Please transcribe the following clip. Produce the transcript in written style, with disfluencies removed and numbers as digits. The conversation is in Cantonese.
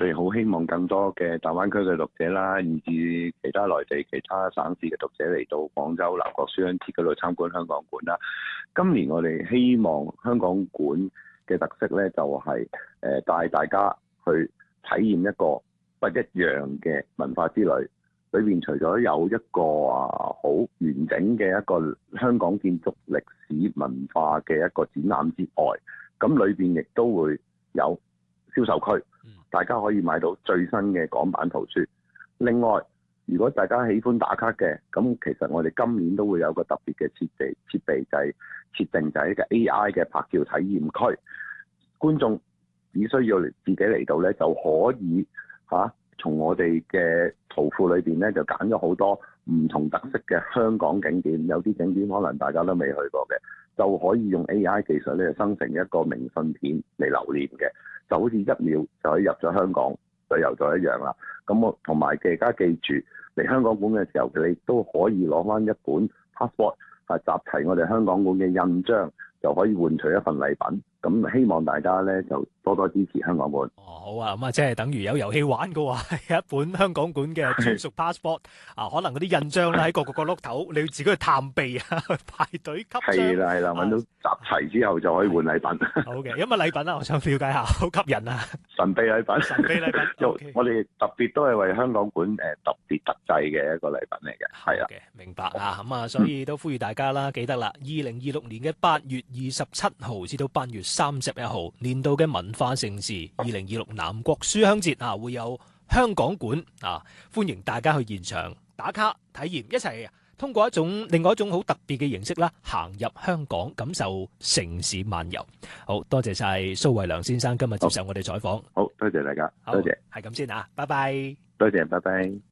哋好希望更多嘅大灣區嘅讀者啦，以至其他內地其他省市嘅讀者嚟到廣州南國書香節嗰度參觀香港館啦。今年我哋希望香港館嘅特色呢，就係帶大家去體驗一個不一樣嘅文化之旅。裏面除咗有一個好完整嘅一個香港建築歷史文化嘅一個展覽之外，咁裏面亦都會有銷售區，大家可以買到最新嘅港版圖書。另外，如果大家喜歡打卡嘅，咁其實我哋今年都會有個特別嘅設備，就係設定就係一個 AI 嘅拍照體驗區。觀眾只需要自己嚟到呢，就可以從我哋嘅圖庫裏面呢，就揀咗好多唔同特色嘅香港景點，有啲景點可能大家都未去過嘅，就可以用 AI 技術咧生成一個明信片嚟留念嘅，就好似1秒就可以入咗香港旅遊咗一樣啦。咁我同埋大家記住嚟香港館嘅時候，你都可以攞翻一本 passport 集齊我哋香港館嘅印章，就可以換取一份禮品。咁希望大家咧就多多支持香港館。 好啊，咁即係等於有遊戲玩嘅話，係一本香港館嘅專屬 passport 可能嗰啲印章咧喺各個角落頭，你要自己去探秘排隊吸章。係啦，揾到集齊之後就可以換禮品。好嘅，有乜禮品啊？我想了解下，好吸引啊！神秘禮品，我哋特別都係為香港館特別特製嘅一個禮品嚟嘅。係啊，明白啊。咁所以都呼籲大家啦，記得啦，2026年嘅8月27號至到8月31號，年度嘅文化盛事2026南國書香節會有香港館歡迎大家去現場打卡體驗，一齊通過另外一種好特別嘅形式啦，行入香港，感受城市漫遊。好多謝晒蘇慧良先生今日接受我哋採訪。好多謝大家，多謝，係咁先拜拜。多謝，拜拜。